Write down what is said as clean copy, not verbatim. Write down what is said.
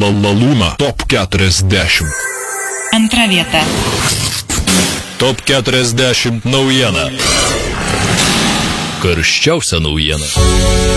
Luna Top 40. Antra vieta. Top 40 naujiena. Karščiausia naujiena.